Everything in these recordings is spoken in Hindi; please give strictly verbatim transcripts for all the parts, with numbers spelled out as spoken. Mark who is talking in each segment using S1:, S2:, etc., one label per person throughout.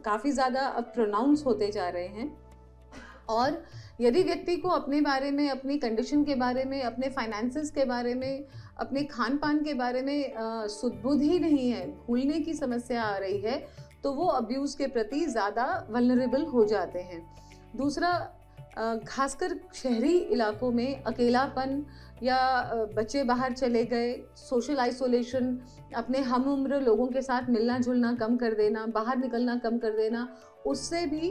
S1: काफ़ी ज़्यादा अब प्रोनाउंस होते जा रहे हैं। और यदि व्यक्ति को अपने बारे में, अपनी कंडीशन के बारे में, अपने फाइनेंसेस के बारे में, अपने खान पान के बारे में सुध-बुध ही नहीं है, भूलने की समस्या आ रही है, तो वो अब्यूज़ के प्रति ज़्यादा वल्नरेबल हो जाते हैं। दूसरा, खासकर शहरी इलाकों में अकेलापन या बच्चे बाहर चले गए, सोशल आइसोलेशन, अपने हम उम्र लोगों के साथ मिलना जुलना कम कर देना, बाहर निकलना कम कर देना, उससे भी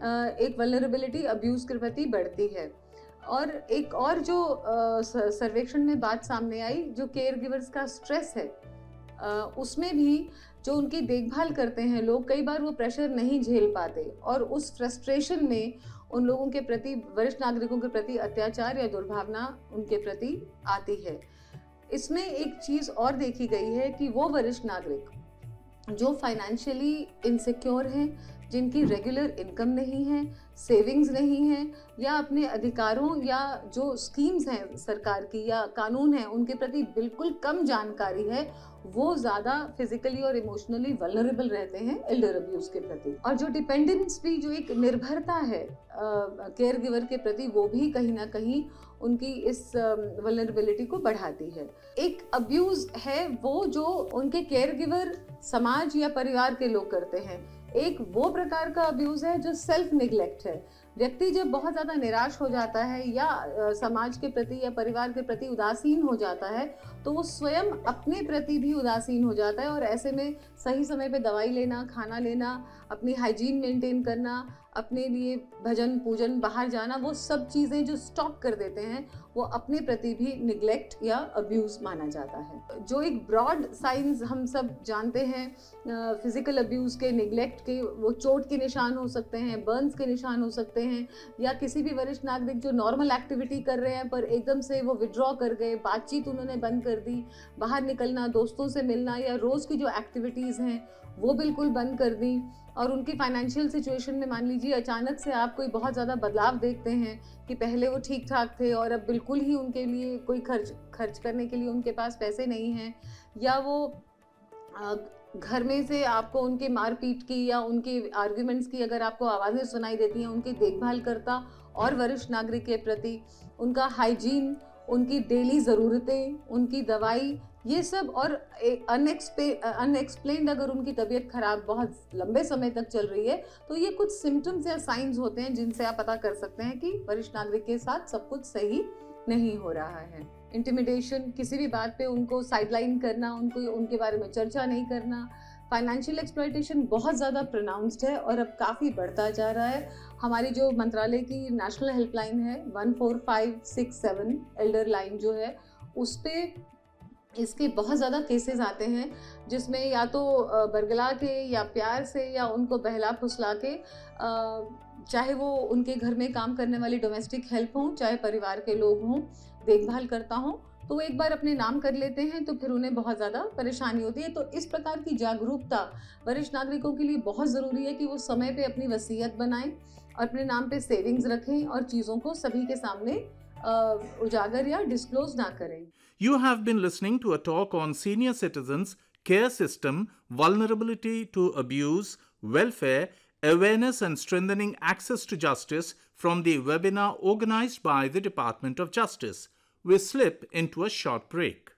S1: एक वल्नरेबिलिटी अब्यूज़ के प्रति बढ़ती है। और एक और जो सर्वेक्षण में बात सामने आई, जो केयर गिवर्स का स्ट्रेस है, उसमें भी जो उनकी देखभाल करते हैं लोग, कई बार वो प्रेशर नहीं झेल पाते और उस फ्रस्ट्रेशन में उन लोगों के प्रति, वरिष्ठ नागरिकों के प्रति अत्याचार या दुर्भावना उनके प्रति आती है। इसमें एक चीज़ और देखी गई है कि वो वरिष्ठ नागरिक जो फाइनेंशियली इनसिक्योर हैं, जिनकी रेगुलर इनकम नहीं है, सेविंग्स नहीं है, या अपने अधिकारों या जो स्कीम्स हैं सरकार की या कानून हैं उनके प्रति बिल्कुल कम जानकारी है, वो ज़्यादा फिजिकली और इमोशनली वल्नरेबल रहते हैं एल्डर अब्यूज़ के प्रति। और जो डिपेंडेंस भी, जो एक निर्भरता है केयर गिवर के प्रति, वो भी कहीं ना कहीं उनकी इस वल्नरेबिलिटी को बढ़ाती है। एक अब्यूज़ है वो जो उनके केयर गिवर, समाज या परिवार के लोग करते हैं। एक वो प्रकार का अब्यूज़ है जो सेल्फ निग्लेक्ट है। व्यक्ति जब बहुत ज़्यादा निराश हो जाता है या आ, समाज के प्रति या परिवार के प्रति उदासीन हो जाता है, तो वो स्वयं अपने प्रति भी उदासीन हो जाता है और ऐसे में सही समय पे दवाई लेना, खाना लेना, अपनी हाइजीन मेंटेन करना, अपने लिए भजन पूजन, बाहर जाना, वो सब चीज़ें जो स्टॉप कर देते हैं, वो अपने प्रति भी निग्लेक्ट या अब्यूज़ माना जाता है। जो एक ब्रॉड साइंस हम सब जानते हैं फिजिकल अब्यूज़ के, निग्लेक्ट के, वो चोट के निशान हो सकते हैं, बर्न्स के निशान हो सकते हैं, या किसी भी वरिष्ठ नागरिक जो नॉर्मल एक्टिविटी कर रहे हैं पर एकदम से वो विड्रॉ कर गए, बातचीत उन्होंने बंद कर दी, बाहर निकलना, दोस्तों से मिलना या रोज़ की जो एक्टिविटीज़ हैं वो बिल्कुल बंद कर दी। और उनकी फाइनेंशियल सिचुएशन में मान लीजिए अचानक से आप कोई बहुत ज़्यादा बदलाव देखते हैं कि पहले वो ठीक ठाक थे और अब बिल्कुल ही उनके लिए कोई खर्च खर्च करने के लिए उनके पास पैसे नहीं हैं, या वो घर में से आपको उनके मारपीट की या उनके आर्ग्यूमेंट्स की अगर आपको आवाज़ें सुनाई देती हैं, उनकी देखभाल करता और वरिष्ठ नागरिक के प्रति उनका हाइजीन, उनकी डेली ज़रूरतें, उनकी दवाई, ये सब, और अनएक्सप्लेन्ड अगर उनकी तबीयत खराब बहुत लंबे समय तक चल रही है, तो ये कुछ सिम्टम्स या साइंस होते हैं जिनसे आप पता कर सकते हैं कि वरिष्ठ नागरिक के साथ सब कुछ सही नहीं हो रहा है। इंटिमिडेशन, किसी भी बात पे उनको साइडलाइन करना, उनको उनके बारे में चर्चा नहीं करना। फाइनेंशियल एक्सप्लॉयटेशन बहुत ज़्यादा प्रोनाउंस्ड है और अब काफ़ी बढ़ता जा रहा है। हमारी जो मंत्रालय की नेशनल हेल्पलाइन है one four five six seven Elder line जो है, उस पर इसके बहुत ज़्यादा केसेस आते हैं जिसमें या तो बरगला के या प्यार से या उनको बहला फुसला के, चाहे वो उनके घर में काम करने वाली डोमेस्टिक हेल्प हों, चाहे परिवार के लोग हों, देखभाल करता हों, तो वो एक बार अपने नाम कर लेते हैं तो फिर उन्हें बहुत ज़्यादा परेशानी होती है। तो इस प्रकार की जागरूकता वरिष्ठ नागरिकों के लिए बहुत ज़रूरी है कि वो समय पे अपनी वसीयत बनाएं, अपने नाम पे सेविंग्स रखें और चीज़ों को सभी के सामने उजागर या डिस्क्लोज ना करें।
S2: You have been listening to a talk on senior citizens, care system, vulnerability to abuse, welfare, awareness and strengthening access to justice from the webinar organized by the Department of Justice. We slip into a short break.